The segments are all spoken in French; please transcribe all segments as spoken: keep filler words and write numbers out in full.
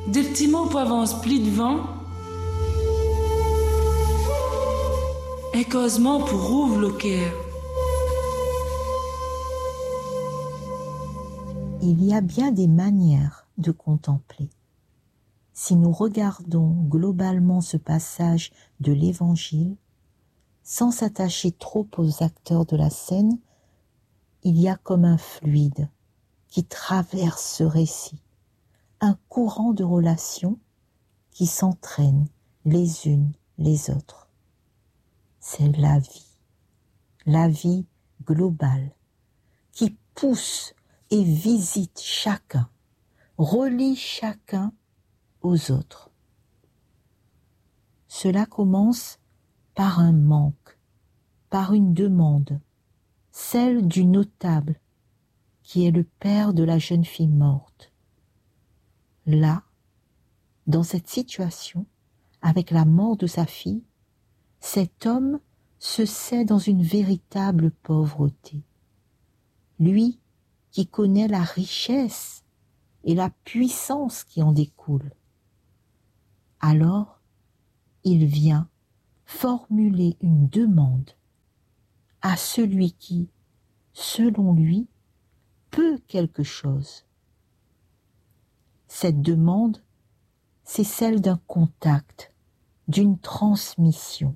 Des petits mots pour avance pli devant. Et causement pour ouvre le cœur. Il y a bien des manières de contempler. Si nous regardons globalement ce passage de l'Évangile, sans s'attacher trop aux acteurs de la scène, il y a comme un fluide qui traverse ce récit, un courant de relations qui s'entraînent les unes les autres. C'est la vie, la vie globale, qui pousse et visite chacun, relie chacun aux autres. Cela commence par un manque, par une demande, celle du notable, qui est le père de la jeune fille morte. Là, dans cette situation, avec la mort de sa fille, cet homme se sait dans une véritable pauvreté. Lui qui connaît la richesse et la puissance qui en découle. Alors, il vient formuler une demande à celui qui, selon lui, peut quelque chose. Cette demande, c'est celle d'un contact, d'une transmission.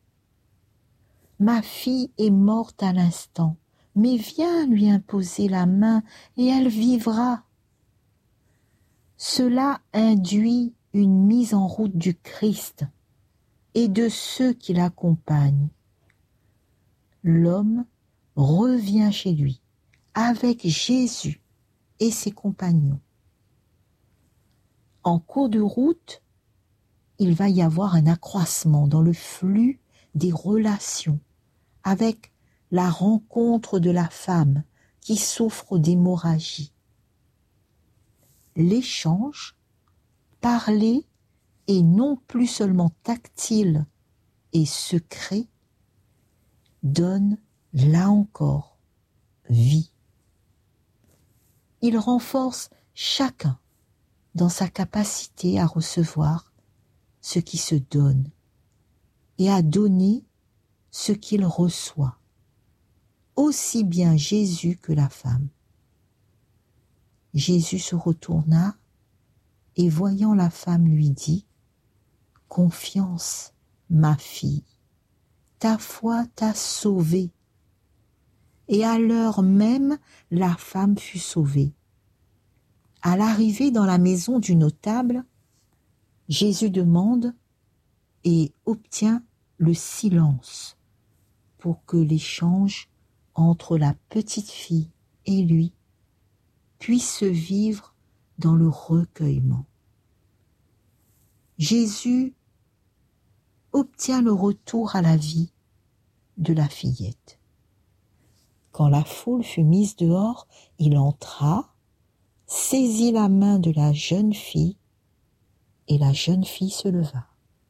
Ma fille est morte à l'instant, mais viens lui imposer la main et elle vivra. Cela induit une mise en route du Christ et de ceux qui l'accompagnent. L'homme revient chez lui avec Jésus et ses compagnons. En cours de route, il va y avoir un accroissement dans le flux des relations avec la rencontre de la femme qui souffre d'hémorragie. L'échange, parler et non plus seulement tactile et secret, donne, là encore, vie. Il renforce chacun dans sa capacité à recevoir ce qui se donne et à donner ce qu'il reçoit, aussi bien Jésus que la femme. Jésus se retourna et voyant la femme lui dit « Confiance, ma fille, ta foi t'a sauvée. » Et à l'heure même, la femme fut sauvée. À l'arrivée dans la maison du notable, Jésus demande et obtient le silence pour que l'échange entre la petite fille et lui puisse se vivre dans le recueillement. Jésus obtient le retour à la vie de la fillette. Quand la foule fut mise dehors, il entra, saisit la main de la jeune fille, et la jeune fille se leva.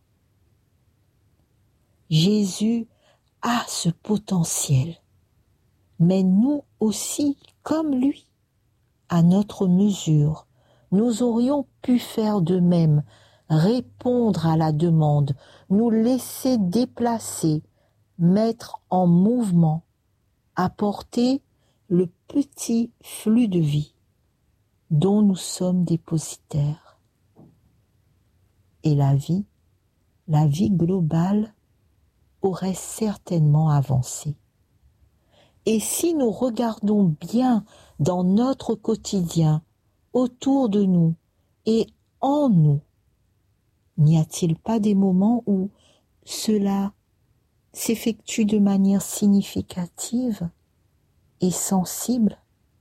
Jésus a ce potentiel, mais nous aussi, comme lui, à notre mesure, nous aurions pu faire de même, répondre à la demande, nous laisser déplacer, mettre en mouvement, apporter le petit flux de vie dont nous sommes dépositaires. Et la vie, la vie globale, aurait certainement avancé. Et si nous regardons bien dans notre quotidien, autour de nous et en nous, n'y a-t-il pas des moments où cela s'effectue de manière significative et sensible?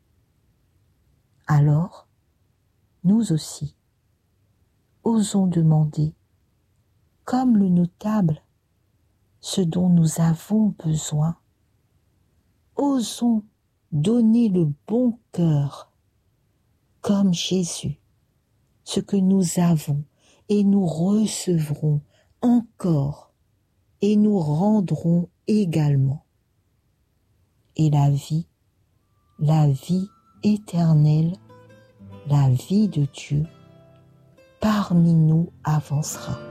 Alors, nous aussi, osons demander, comme le notable, ce dont nous avons besoin. Osons donner le bon cœur, comme Jésus, ce que nous avons, et nous recevrons encore, et nous rendrons également. Et la vie, la vie éternelle, la vie de Dieu, parmi nous avancera.